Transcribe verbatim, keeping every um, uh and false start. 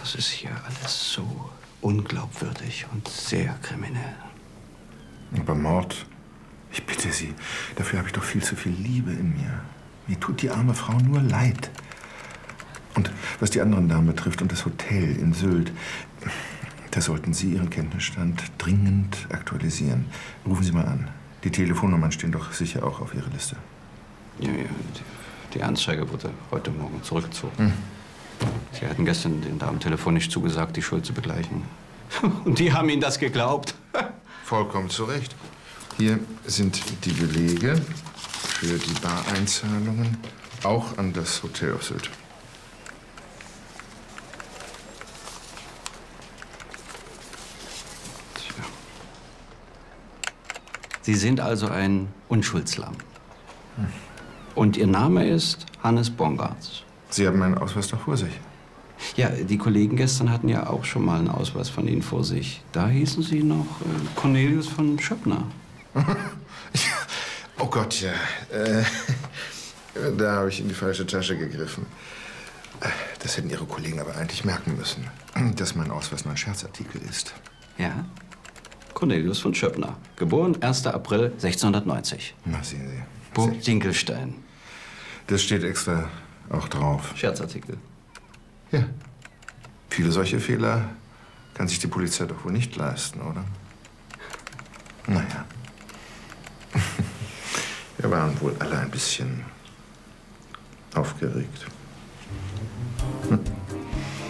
das ist hier alles so unglaubwürdig und sehr kriminell. Aber Mord, ich bitte Sie, dafür habe ich doch viel zu viel Liebe in mir. Mir tut die arme Frau nur leid. Und was die anderen Damen betrifft und das Hotel in Sylt, da sollten Sie Ihren Kenntnisstand dringend aktualisieren. Rufen Sie mal an. Die Telefonnummern stehen doch sicher auch auf Ihrer Liste. Ja, ja, die, die Anzeige wurde heute Morgen zurückgezogen. Hm. Sie hatten gestern den Damen telefonisch zugesagt, die Schuld zu begleichen. Und die haben Ihnen das geglaubt. Vollkommen zu Recht. Hier sind die Belege für die Bareinzahlungen, auch an das Hotel auf Sylt. Tja. Sie sind also ein Unschuldslamm. Hm. Und Ihr Name ist Hannes Bongartz. Sie haben meinen Ausweis doch vor sich. Ja, die Kollegen gestern hatten ja auch schon mal einen Ausweis von Ihnen vor sich. Da hießen Sie noch äh, Cornelius von Schöppner. Oh Gott, ja. Äh, da habe ich in die falsche Tasche gegriffen. Das hätten Ihre Kollegen aber eigentlich merken müssen, dass mein Ausweis nur ein Scherzartikel ist. Ja? Cornelius von Schöppner. Geboren erster April sechzehnhundertneunzig. Na, sehen Sie. Burg Dinkelstein. Das steht extra auch drauf. Scherzartikel. Ja. Viele solche Fehler kann sich die Polizei doch wohl nicht leisten, oder? Naja. Wir waren wohl alle ein bisschen aufgeregt. Hm.